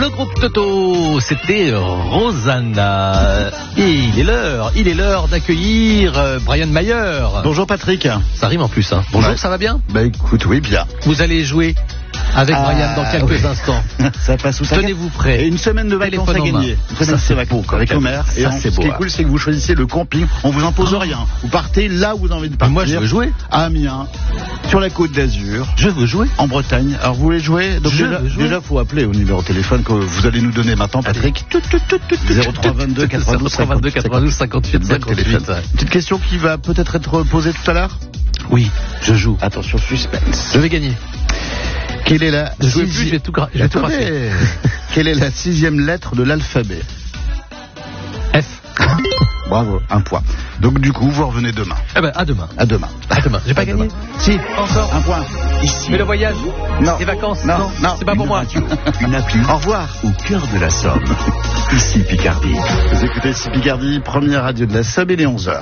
Le groupe Toto, c'était Rosanna. Et il est l'heure d'accueillir Brian Mayer. Bonjour Patrick. Ça rime en plus, hein. Bonjour, Ouais. ça va bien? Bah écoute, oui, bien. Vous allez jouer avec Brian dans quelques instants. Ça passe où ça? Tenez-vous prêts. Et une semaine de vacances à Téléphone en main. gagner. Une semaine Ça, de vacances avec Omer. Ça, Et c'est ce beau, qui est hein. cool, c'est que vous choisissez le camping. On vous impose rien. Vous partez là où vous avez envie de Mais partir. moi, je veux jouer. À Amiens, sur la Côte d'Azur, Je veux jouer. en Bretagne. Alors vous voulez jouer? Donc Je veux jouer. déjà, faut appeler au numéro de téléphone que vous allez nous donner maintenant, Patrick. 03 22 92 92 92 58 Bien le téléphone. 58. Petite question qui va peut-être être posée tout à l'heure. Oui, je joue. Attention, suspense. Je vais gagner. Quelle est la Je jouais plus, je vais tout rater. Quelle est la 6e lettre de l'alphabet? F. Bravo, un point. Donc du coup, vous revenez demain. Eh ben, à demain. À demain. À demain. J'ai pas À gagné. demain. Si, encore. Un point. Ici. Mais le voyage? Non. Les vacances? Non. C'est pas pour moi. Une appli. Au revoir. Au cœur de la Somme. Ici Picardie. Vous écoutez ici Picardie, première radio de la Somme, il est 11h.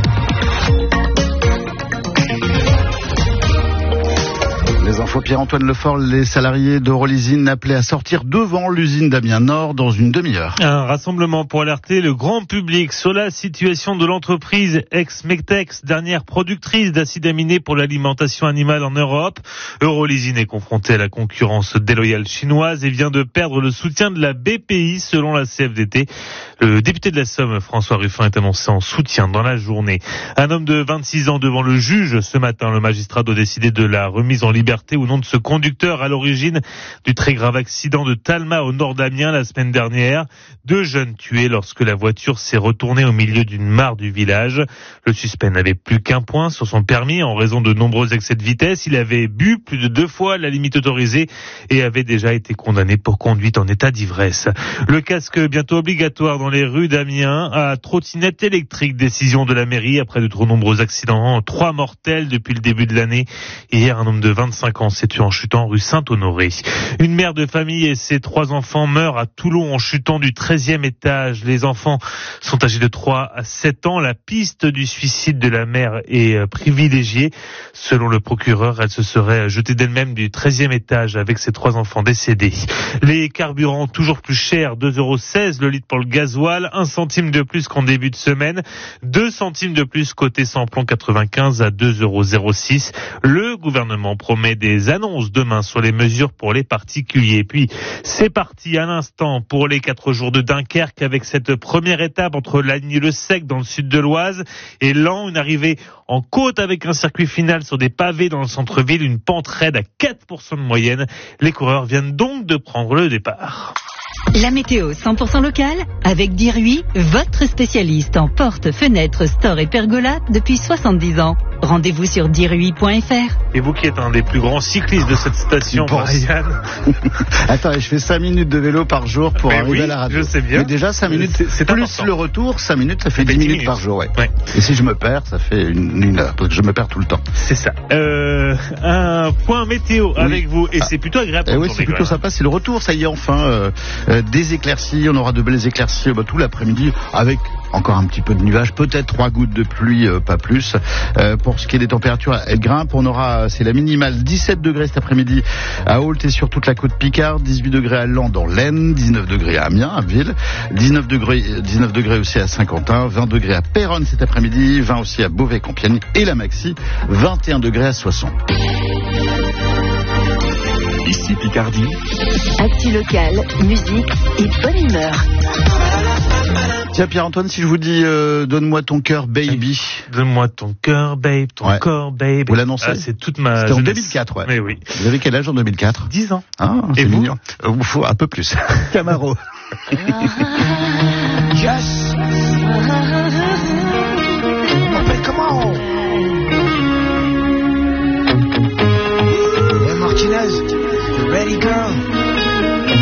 Les infos Pierre-Antoine Lefort, les salariés d'Eurolysine appelés à sortir devant l'usine d'Amiens Nord dans une demi-heure. Un rassemblement pour alerter le grand public sur la situation de l'entreprise ex-Mectex, dernière productrice d'acides aminés pour l'alimentation animale en Europe. Eurolysine est confrontée à la concurrence déloyale chinoise et vient de perdre le soutien de la BPI selon la CFDT. Le député de la Somme, François Ruffin, est annoncé en soutien dans la journée. Un homme de 26 ans devant le juge ce matin. Le magistrat doit décider de la remise en liberté au nom de ce conducteur à l'origine du très grave accident de Talma au nord d'Amiens la semaine dernière. 2 jeunes tués lorsque la voiture s'est retournée au milieu d'une mare du village. Le suspect n'avait plus qu'un point sur son permis en raison de nombreux excès de vitesse. Il avait bu plus de 2 fois la limite autorisée et avait déjà été condamné pour conduite en état d'ivresse. Le casque bientôt obligatoire dans les rues d'Amiens à trottinette électrique. Décision de la mairie après de trop nombreux accidents. 3 mortels depuis le début de l'année. Hier, un homme de 25 ans s'est tué en chutant rue Saint-Honoré. Une mère de famille et ses 3 enfants meurent à Toulon en chutant du 13e étage. Les enfants sont âgés de 3 à 7 ans. La piste du suicide de la mère est privilégiée. Selon le procureur, elle se serait jetée d'elle-même du 13e étage avec ses 3 enfants décédés. Les carburants toujours plus chers, 2,16 € le litre pour le gasoil, 1 centime de plus qu'en début de semaine, 2 centimes de plus côté samplon 95 à 2,06 €. Le gouvernement promet des annonces demain sur les mesures pour les particuliers. Puis c'est parti à l'instant pour les 4 jours de Dunkerque avec cette première étape entre Lagny et le Sec dans le sud de l'Oise et Laon, une arrivée en côte avec un circuit final sur des pavés dans le centre-ville, une pente raide à 4% de moyenne. Les coureurs viennent donc de prendre le départ. La météo 100% locale avec Diruy, votre spécialiste en portes, fenêtres, stores et pergolas depuis 70 ans. Rendez-vous sur diruy.fr. Et vous qui êtes un des plus grands cyclistes de cette station, Tu penses? Brian. Attends, je fais 5 minutes de vélo par jour pour Mais arriver oui, à la radio. je sais bien. Mais déjà 5 minutes, C'est plus important. le retour, 5 minutes, ça fait 10 minutes par jour. Ouais. Ouais. Et si je me perds, ça fait une heure, parce que je me perds tout le temps. C'est ça. Un point météo avec vous et c'est plutôt agréable. Et pour oui, tourner, c'est plutôt quand même. sympa, c'est le retour, ça y est, enfin, des éclaircies, on aura de belles éclaircies tout l'après-midi, avec encore un petit peu de nuages, peut-être 3 gouttes de pluie, pas plus. Pour ce qui est des températures, elles grimpent, on aura, c'est la minimale, 17 degrés cet après-midi à Ault et sur toute la côte Picard, 18 degrés à Laon dans l'Aisne, 19 degrés à Amiens, à Ville, 19 degrés aussi à Saint-Quentin, 20 degrés à Péronne cet après-midi, 20 aussi à Beauvais-Compiègne et la maxi, 21 degrés à Soissons. Ici Picardie. Actu local, musique et bonne humeur. Tiens Pierre-Antoine, si je vous dis donne-moi ton cœur baby. Donne-moi ton cœur, babe, ton Ouais. corps, babe. Vous l'annoncez? Ah, c'est toute ma C'était en jeunesse. 2004, ouais. Mais oui. Vous avez quel âge en 2004? 10 ans. Ah, c'est Et vous? mignon. Faut un peu plus. Camaro. Just